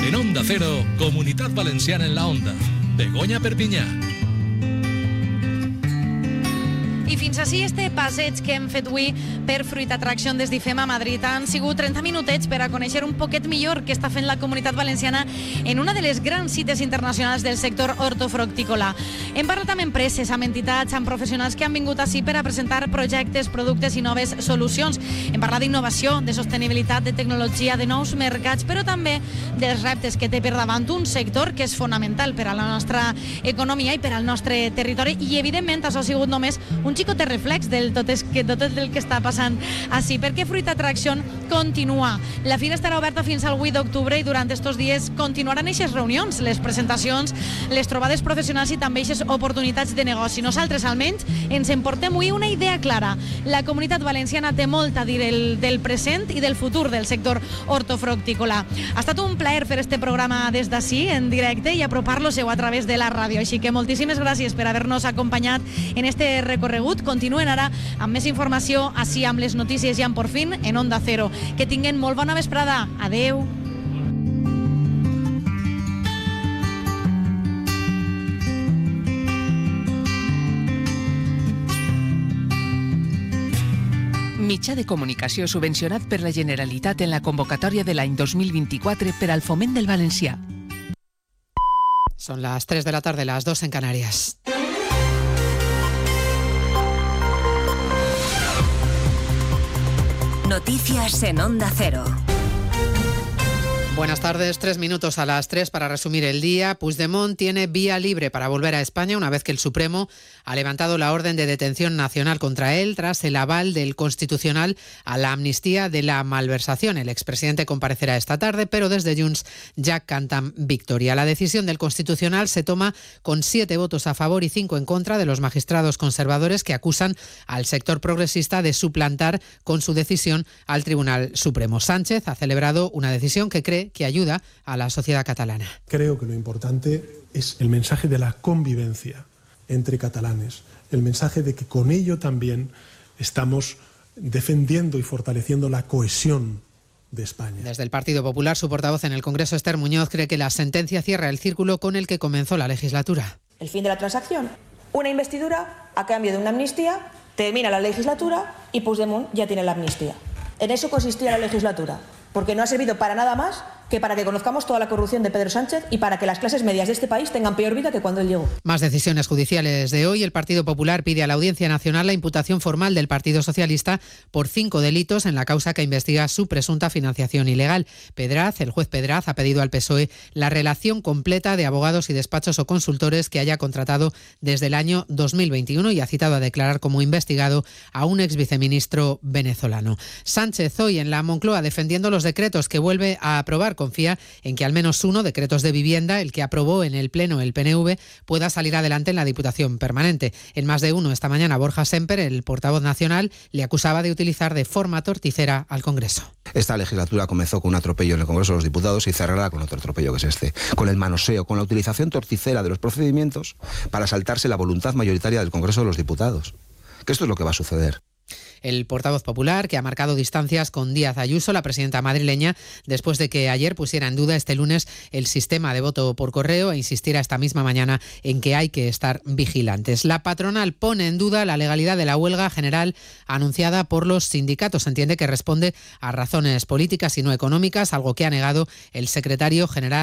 En Onda Cero, Comunitat Valenciana en la Onda. Begoña Perpinyà. I fins així este passeig que hem fet avui per Fruit Attraction des d'IFEM a Madrid. Han sigut 30 minutets per a conèixer un poquet millor què està fent la Comunitat Valenciana en una de les grans cites internacionals del sector hortofructícola. Hem parlat amb empreses, amb entitats, amb professionals que han vingut així per a presentar projectes, productes i noves solucions. Hem parlat d'innovació, de sostenibilitat, de tecnologia, de nous mercats, però també dels reptes que té per davant un sector que és fonamental per a la nostra economia i per al nostre territori i, evidentment, això ha sigut només un xicot de reflex de tot el que està passant així, perquè Fruit Attraction continua. La fira estarà oberta fins al 8 d'octubre i durant estos dies continuaran aquestes reunions, les presentacions, les trobades professionals i també aquestes oportunitats de negoci. Nosaltres, almenys, ens emportem avui una idea clara. La Comunitat Valenciana té molt a dir del present i del futur del sector hortofructícola. Ha estat un plaer fer este programa des d'ací, en directe, i apropar-lo-seu a través de la ràdio. Així que moltíssimes gràcies per haver-nos acompanyat en este recorregut. Continuen ara amb més informació així amb les notícies i amb Por Fin en Onda Cero. Que tinguin molt bona vesprada. Adeu. Mitjà de comunicació subvencionat per la Generalitat en la convocatòria de l'any 2024 per al foment del valencià. Son las 3 de la tarde, las 2 en Canarias. Noticias en Onda Cero. Buenas tardes, 3 minutos a las 3 para resumir el día. Puigdemont tiene vía libre para volver a España una vez que el Supremo ha levantado la orden de detención nacional contra él tras el aval del Constitucional a la amnistía de la malversación. El expresidente comparecerá esta tarde, pero desde Junts ya cantan victoria. La decisión del Constitucional se toma con 7 votos a favor y 5 en contra de los magistrados conservadores que acusan al sector progresista de suplantar con su decisión al Tribunal Supremo. Sánchez ha celebrado una decisión que cree que ayuda a la sociedad catalana. Creo que lo importante es el mensaje de la convivencia entre catalanes, el mensaje de que con ello también estamos defendiendo y fortaleciendo la cohesión de España. Desde el Partido Popular, su portavoz en el Congreso, Esther Muñoz, cree que la sentencia cierra el círculo con el que comenzó la legislatura. El fin de la transacción, una investidura a cambio de una amnistía, termina la legislatura y Puigdemont ya tiene la amnistía. En eso consistía la legislatura, porque no ha servido para nada más que para que conozcamos toda la corrupción de Pedro Sánchez y para que las clases medias de este país tengan peor vida que cuando él llegó. Más decisiones judiciales de hoy. El Partido Popular pide a la Audiencia Nacional la imputación formal del Partido Socialista por 5 delitos en la causa que investiga su presunta financiación ilegal. El juez Pedraz, ha pedido al PSOE la relación completa de abogados y despachos o consultores que haya contratado desde el año 2021 y ha citado a declarar como investigado a un exviceministro venezolano. Sánchez hoy en la Moncloa defendiendo los decretos que vuelve a aprobar. Confía en que al menos uno, decretos de vivienda, el que aprobó en el Pleno el PNV, pueda salir adelante en la Diputación Permanente. En Más de Uno esta mañana, Borja Semper, el portavoz nacional, le acusaba de utilizar de forma torticera al Congreso. Esta legislatura comenzó con un atropello en el Congreso de los Diputados y cerrará con otro atropello que es este, con el manoseo, con la utilización torticera de los procedimientos para saltarse la voluntad mayoritaria del Congreso de los Diputados. Que esto es lo que va a suceder. El portavoz popular, que ha marcado distancias con Díaz Ayuso, la presidenta madrileña, después de que ayer pusiera en duda este lunes el sistema de voto por correo e insistiera esta misma mañana en que hay que estar vigilantes. La patronal pone en duda la legalidad de la huelga general anunciada por los sindicatos. Entiende que responde a razones políticas y no económicas, algo que ha negado el secretario general